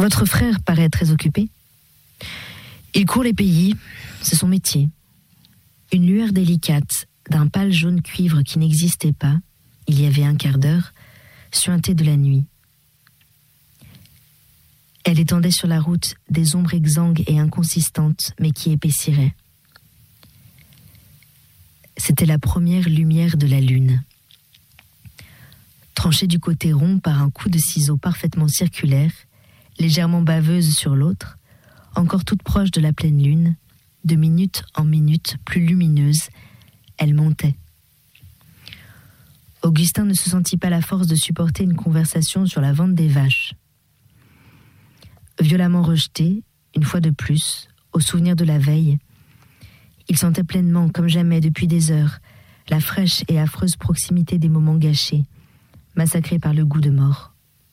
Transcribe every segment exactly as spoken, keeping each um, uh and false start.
Votre frère paraît très occupé. Il court les pays, c'est son métier. Une lueur délicate d'un pâle jaune cuivre qui n'existait pas, il y avait un quart d'heure, suintait de la nuit. Elle étendait sur la route des ombres exsangues et inconsistantes, mais qui épaissiraient. C'était la première lumière de la lune. Tranchée du côté rond par un coup de ciseau parfaitement circulaire, légèrement baveuse sur l'autre, encore toute proche de la pleine lune, de minute en minute plus lumineuse, elle montait. Augustin ne se sentit pas la force de supporter une conversation sur la vente des vaches. Violemment rejeté, une fois de plus, au souvenir de la veille, il sentait pleinement, comme jamais depuis des heures, la fraîche et affreuse proximité des moments gâchés, massacrés par le goût de mort.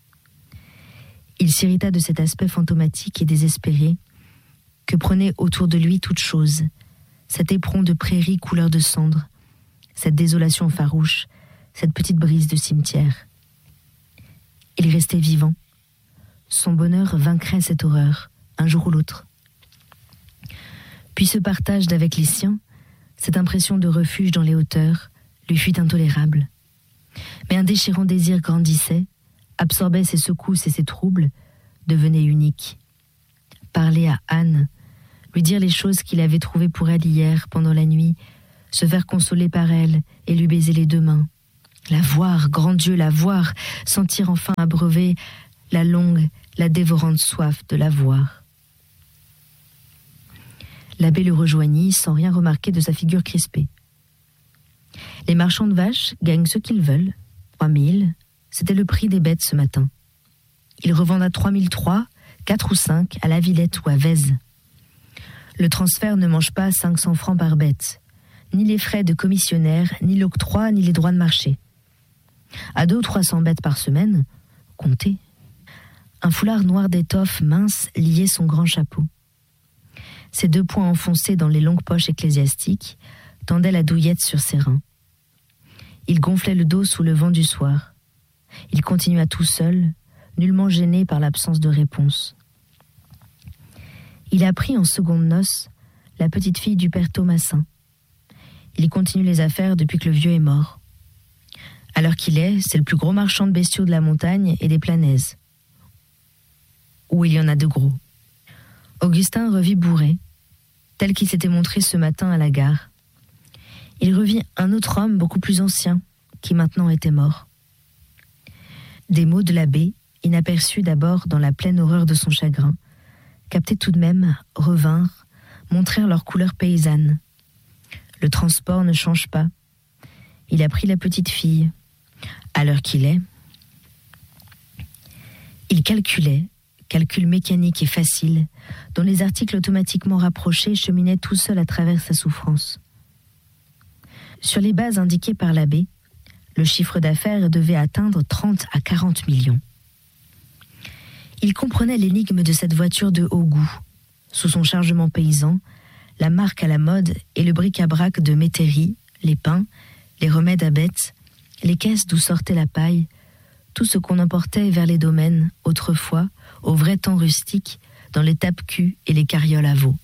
Il s'irrita de cet aspect fantomatique et désespéré que prenait autour de lui toute chose, cet éperon de prairie couleur de cendre, cette désolation farouche, cette petite brise de cimetière. Il restait vivant. Son bonheur vaincrait cette horreur, un jour ou l'autre. Puis ce partage d'avec les siens, cette impression de refuge dans les hauteurs, lui fut intolérable. Mais un déchirant désir grandissait, absorbait ses secousses et ses troubles, devenait unique. Parler à Anne, lui dire les choses qu'il avait trouvées pour elle hier, pendant la nuit, se faire consoler par elle et lui baiser les deux mains. La voir, grand Dieu, la voir, sentir enfin abreuver la longue, la dévorante soif de la voir. L'abbé le rejoignit sans rien remarquer de sa figure crispée. Les marchands de vaches gagnent ce qu'ils veulent. Trois mille, c'était le prix des bêtes ce matin. Ils revendent à trois mille trois, quatre ou cinq à la Villette ou à Vèze. Le transfert ne mange pas cinq cents francs par bête, ni les frais de commissionnaire, ni l'octroi, ni les droits de marché. À deux ou trois cents bêtes par semaine, comptez. Un foulard noir d'étoffe mince liait son grand chapeau. Ses deux poings enfoncés dans les longues poches ecclésiastiques tendaient la douillette sur ses reins. Il gonflait le dos sous le vent du soir. Il continua tout seul, nullement gêné par l'absence de réponse. Il a pris en seconde noce la petite fille du père Thomasin. Il y continue les affaires depuis que le vieux est mort. À l'heure qu'il est, c'est le plus gros marchand de bestiaux de la montagne et des planaises. Où il y en a de gros. Augustin revit Bourret, tel qu'il s'était montré ce matin à la gare. Il revit un autre homme beaucoup plus ancien, qui maintenant était mort. Des mots de l'abbé, inaperçus d'abord dans la pleine horreur de son chagrin, captés tout de même, revinrent, montrèrent leur couleur paysanne. Le transport ne change pas. Il a pris la petite fille. À l'heure qu'il est, il calculait, calcul mécanique et facile, dont les articles automatiquement rapprochés cheminaient tout seuls à travers sa souffrance. Sur les bases indiquées par l'abbé, le chiffre d'affaires devait atteindre trente à quarante millions. Il comprenait l'énigme de cette voiture de haut goût, sous son chargement paysan, la marque à la mode et le bric-à-brac de métairie, les pains, les remèdes à bêtes, les caisses d'où sortait la paille, tout ce qu'on emportait vers les domaines, autrefois, au vrai temps rustique, dans les tape-culs et les carrioles à veau.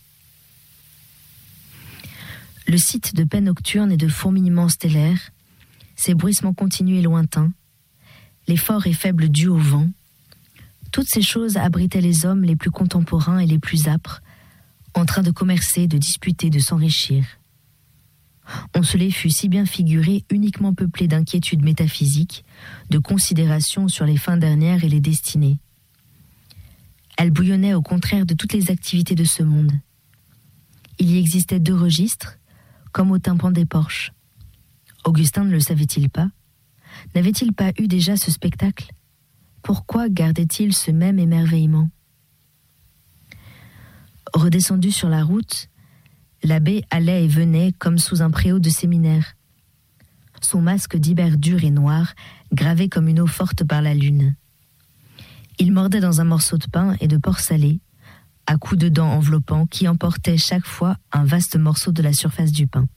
Le site de paix nocturne et de fourmillements stellaires, ses bruissements continus et lointains, les forts et faibles dus au vent, toutes ces choses abritaient les hommes les plus contemporains et les plus âpres, en train de commercer, de disputer, de s'enrichir. On se les fut si bien figurés uniquement peuplés d'inquiétudes métaphysiques, de considérations sur les fins dernières et les destinées. Elles bouillonnaient au contraire de toutes les activités de ce monde. Il y existait deux registres, comme au tympan des porches. Augustin ne le savait-il pas? N'avait-il pas eu déjà ce spectacle? Pourquoi gardait-il ce même émerveillement? Redescendu sur la route, l'abbé allait et venait comme sous un préau de séminaire. Son masque d'hiver dur et noir, gravé comme une eau forte par la lune. Il mordait dans un morceau de pain et de porc salé, à coups de dents enveloppants qui emportaient chaque fois un vaste morceau de la surface du pain.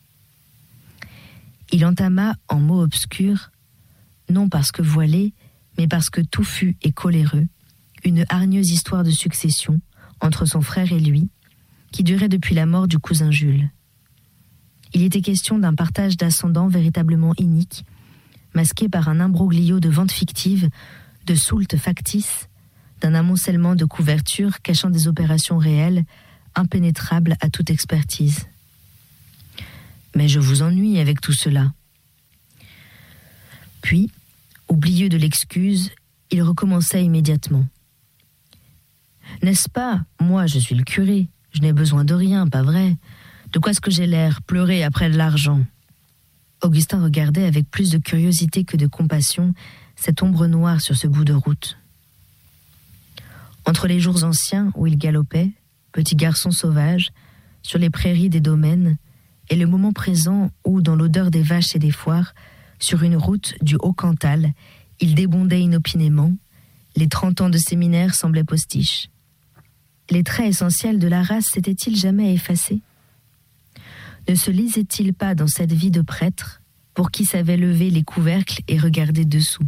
Il entama en mots obscurs, non parce que voilé, mais parce que touffu et coléreux, une hargneuse histoire de succession entre son frère et lui, qui durait depuis la mort du cousin Jules. Il était question d'un partage d'ascendants véritablement inique, masqué par un imbroglio de ventes fictives, de soultes factices, d'un amoncellement de couvertures cachant des opérations réelles, impénétrables à toute expertise. Mais je vous ennuie avec tout cela. Puis, oublieux de l'excuse, il recommença immédiatement. N'est-ce pas, moi je suis le curé, je n'ai besoin de rien, pas vrai? De quoi est-ce que j'ai l'air, pleurer après de l'argent? Augustin regardait avec plus de curiosité que de compassion cette ombre noire sur ce bout de route. Entre les jours anciens où il galopait, petit garçon sauvage, sur les prairies des domaines, et le moment présent où, dans l'odeur des vaches et des foires, sur une route du Haut-Cantal, il débondait inopinément, les trente ans de séminaire semblaient postiches. Les traits essentiels de la race s'étaient-ils jamais effacés? Ne se lisait-il pas dans cette vie de prêtre, pour qui savait lever les couvercles et regarder dessous?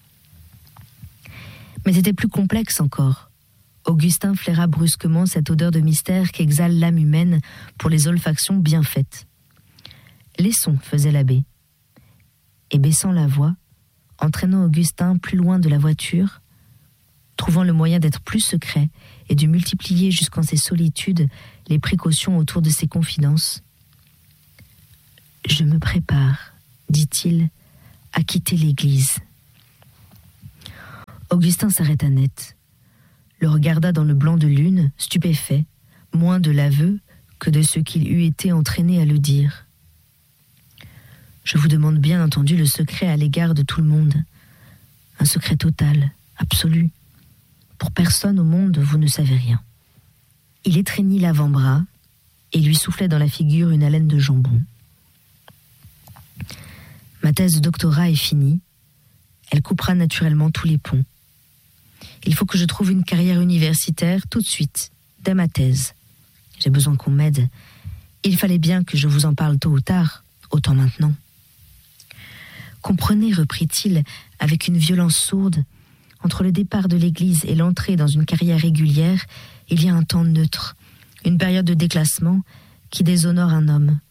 Mais c'était plus complexe encore. Augustin flaira brusquement cette odeur de mystère qu'exhale l'âme humaine pour les olfactions bien faites. Laissons, faisait l'abbé. Et baissant la voix, entraînant Augustin plus loin de la voiture, trouvant le moyen d'être plus secret et de multiplier jusqu'en ses solitudes les précautions autour de ses confidences. « Je me prépare, dit-il, à quitter l'église. » Augustin s'arrêta net, le regarda dans le blanc de lune, stupéfait, moins de l'aveu que de ce qu'il eût été entraîné à le dire. « Je vous demande bien entendu le secret à l'égard de tout le monde. Un secret total, absolu. Pour personne au monde, vous ne savez rien. » Il étreignit l'avant-bras et lui soufflait dans la figure une haleine de jambon. « Ma thèse de doctorat est finie. Elle coupera naturellement tous les ponts. Il faut que je trouve une carrière universitaire tout de suite, dès ma thèse. J'ai besoin qu'on m'aide. Il fallait bien que je vous en parle tôt ou tard, autant maintenant. » Comprenez, reprit-il, avec une violence sourde, entre le départ de l'église et l'entrée dans une carrière régulière, il y a un temps neutre, une période de déclassement qui déshonore un homme.